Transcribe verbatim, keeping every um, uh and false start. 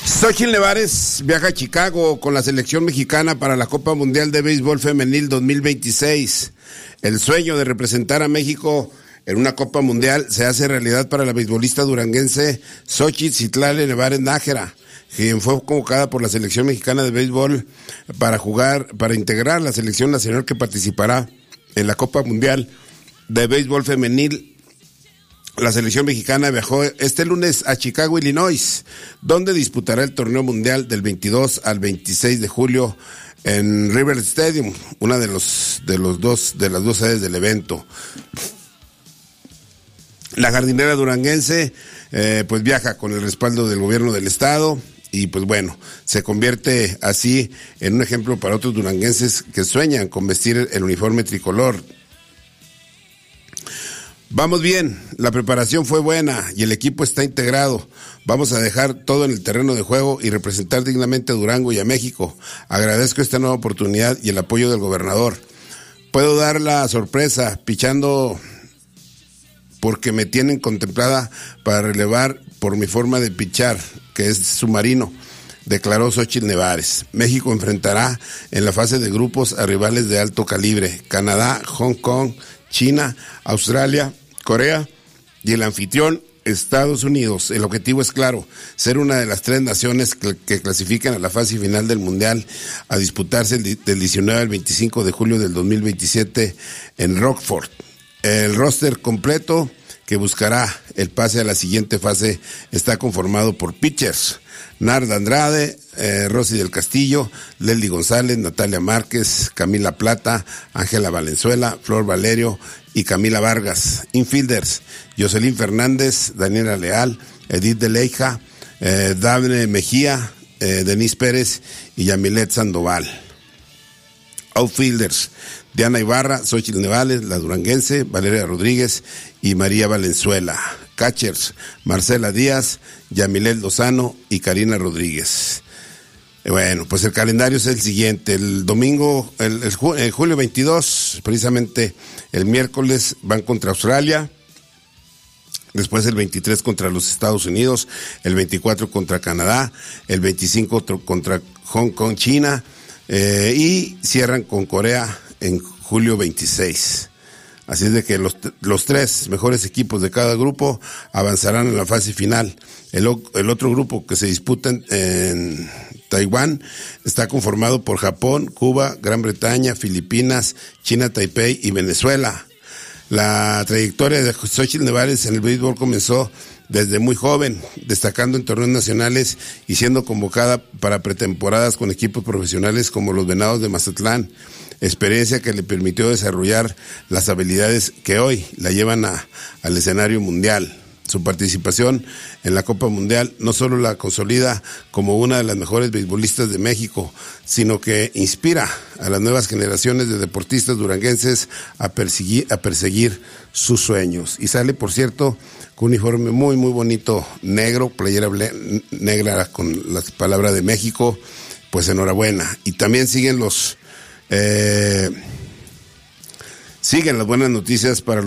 Xóchitl Nevares viaja a Chicago con la selección mexicana para la Copa Mundial de Béisbol Femenil dos mil veintiséis. El sueño de representar a México en una Copa Mundial se hace realidad para la beisbolista duranguense Xóchitl Citlali Nevares Nájera, quien fue convocada por la selección mexicana de béisbol para jugar, para integrar la selección nacional que participará en la Copa Mundial de Béisbol Femenil. La selección mexicana viajó este lunes a Chicago, Illinois, donde disputará el torneo mundial del veintidós al veintiséis de julio en River Stadium, una de los de los dos de las dos sedes del evento. La jardinera duranguense eh, pues viaja con el respaldo del gobierno del estado y pues bueno, se convierte así en un ejemplo para otros duranguenses que sueñan con vestir el uniforme tricolor. Vamos bien, la preparación fue buena y el equipo está integrado. Vamos a dejar todo en el terreno de juego y representar dignamente a Durango y a México. Agradezco esta nueva oportunidad y el apoyo del gobernador. Puedo dar la sorpresa pichando porque me tienen contemplada para relevar por mi forma de pichar, que es submarino, declaró Xóchitl Nevares. México enfrentará en la fase de grupos a rivales de alto calibre: Canadá, Hong Kong, China, Australia, Corea y el anfitrión Estados Unidos. El objetivo es claro: ser una de las tres naciones que, que clasifican a la fase final del Mundial a disputarse el, del diecinueve al veinticinco de julio del dos mil veintisiete en Rockford. El roster completo que buscará el pase a la siguiente fase está conformado por pitchers: Narda Andrade, eh, Rosy del Castillo, Leslie González, Natalia Márquez, Camila Plata, Ángela Valenzuela, Flor Valerio y Camila Vargas. Infielders: Jocelyn Fernández, Daniela Leal, Edith de Leija, eh, Dafne Mejía, eh, Denise Pérez y Yamilet Sandoval. Outfielders: Diana Ibarra, Xóchitl Nevares, la duranguense, Valeria Rodríguez y María Valenzuela. Catchers: Marcela Díaz, Yamilet Lozano y Karina Rodríguez. Bueno, pues el calendario es el siguiente. El domingo, el, el, el julio veintidós, precisamente el miércoles, van contra Australia. Después el veintitrés contra los Estados Unidos, el veinticuatro contra Canadá, el veinticinco contra Hong Kong, China, eh, y cierran con Corea en julio veintiséis. Así es de que los, los tres mejores equipos de cada grupo avanzarán a la fase final. El, el otro grupo que se disputa en, en Taiwán está conformado por Japón, Cuba, Gran Bretaña, Filipinas, China, Taipei y Venezuela. La trayectoria de Xóchitl Nevares en el béisbol comenzó desde muy joven, destacando en torneos nacionales y siendo convocada para pretemporadas con equipos profesionales como los Venados de Mazatlán, experiencia que le permitió desarrollar las habilidades que hoy la llevan a, al escenario mundial. Su participación en la Copa Mundial no solo la consolida como una de las mejores beisbolistas de México, sino que inspira a las nuevas generaciones de deportistas duranguenses a perseguir, a perseguir sus sueños. Y sale, por cierto, con un uniforme muy, muy bonito, negro, playera ble- negra con la palabra de México. Pues enhorabuena. Y también siguen los... Eh, siguen las buenas noticias para los